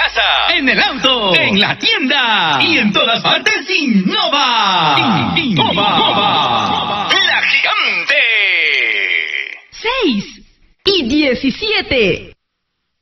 casa, en el auto, en la tienda y en todas partes. Innova. Innova. La Gigante. 6 y 17.